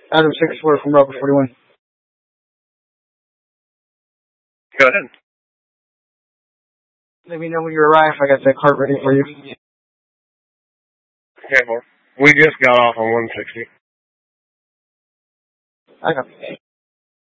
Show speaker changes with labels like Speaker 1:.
Speaker 1: Adam 64 from Robert 41.
Speaker 2: Go ahead.
Speaker 1: Let me know when you arrive. I got that cart ready for you.
Speaker 2: Okay, 4. We just got off on 160.
Speaker 1: I know.